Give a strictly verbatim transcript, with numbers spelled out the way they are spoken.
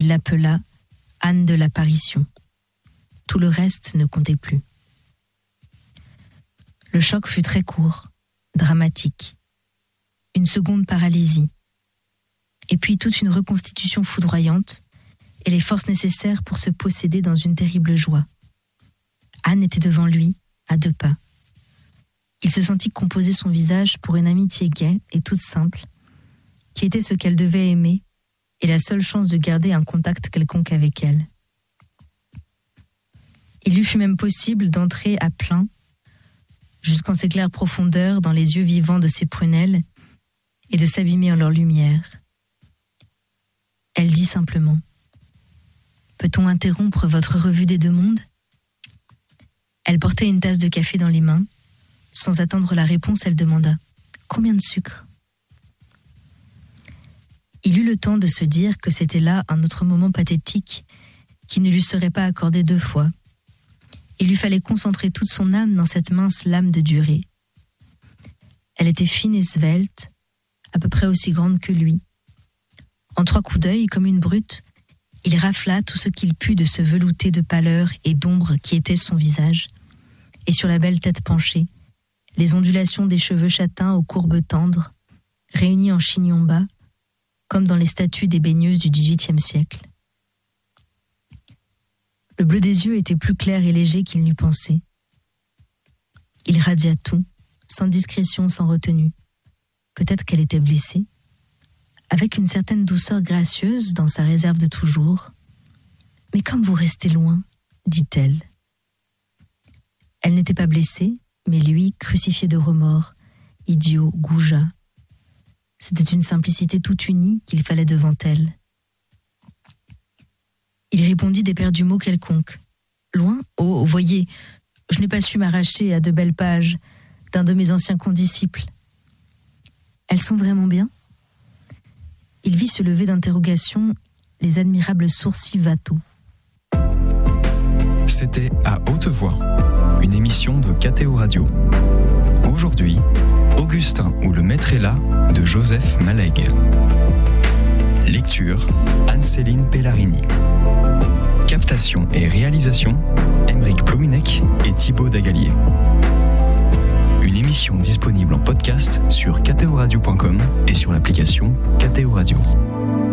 il l'appela Anne de l'apparition. Tout le reste ne comptait plus. Le choc fut très court, dramatique. Une seconde paralysie. Et puis toute une reconstitution foudroyante et les forces nécessaires pour se posséder dans une terrible joie. Anne était devant lui, à deux pas. Il se sentit composer son visage pour une amitié gaie et toute simple, qui était ce qu'elle devait aimer et la seule chance de garder un contact quelconque avec elle. Il lui fut même possible d'entrer à plein, jusqu'en ses claires profondeurs, dans les yeux vivants de ses prunelles et de s'abîmer en leur lumière. Elle dit simplement « Peut-on interrompre votre revue des deux mondes ?» Elle portait une tasse de café dans les mains. Sans attendre la réponse, elle demanda « Combien de sucre ?» Il eut le temps de se dire que c'était là un autre moment pathétique qui ne lui serait pas accordé deux fois. Il lui fallait concentrer toute son âme dans cette mince lame de durée. Elle était fine et svelte, à peu près aussi grande que lui. En trois coups d'œil, comme une brute, il rafla tout ce qu'il put de ce velouté de pâleur et d'ombre qui était son visage, et sur la belle tête penchée, les ondulations des cheveux châtains aux courbes tendres, réunis en chignon bas, comme dans les statues des baigneuses du dix-huitième siècle. Le bleu des yeux était plus clair et léger qu'il n'eût pensé. Il radia tout, sans discrétion, sans retenue. Peut-être qu'elle était blessée, avec une certaine douceur gracieuse dans sa réserve de toujours. « Mais comme vous restez loin, dit-elle. » Elle n'était pas blessée, mais lui, crucifié de remords, idiot, goujat. C'était une simplicité toute unie qu'il fallait devant elle. Il répondit d'éperdu mots quelconques. Loin ? Oh, voyez, je n'ai pas su m'arracher à de belles pages d'un de mes anciens condisciples. Elles sont vraiment bien ? Il vit se lever d'interrogation les admirables sourcils Watteau. C'était À Haute Voix, une émission de K T O Radio. Aujourd'hui, Augustin ou le maître est là de Joseph Malègue. Lecture, Anne-Céline Pellarini. Captation et réalisation, Aymeric Plouminec et Thibaut Dagalier. Une émission disponible en podcast sur k t o radio point com et sur l'application K T O Radio.